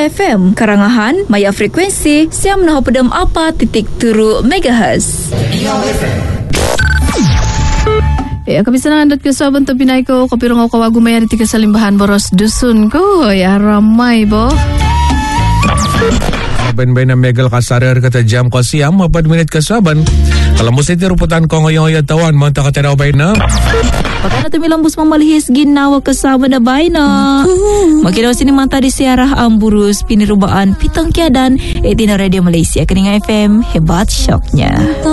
FM Karangahan Maya frekuensi siam nah pedam apa titik turu megahertz. Ya, kami senang anda kesaban tapi naik ko kapirong ako kawagumaya di tiga salimbahan boros dusun ko. Ya, ramai bo. Ben-ben na megal kasarir kata jam ko siyam 4 minit kasaban. Kalau mesti ruputan ko ngoyong tawan mo ta kateraw bay na. Pakai na tumilambus mamalihis ginawa kasama na bay na. Makiraw sini mata di siarah amburus pinirubaan pitang kiadan etina Radio Malaysia Keninga FM hebat syoknya.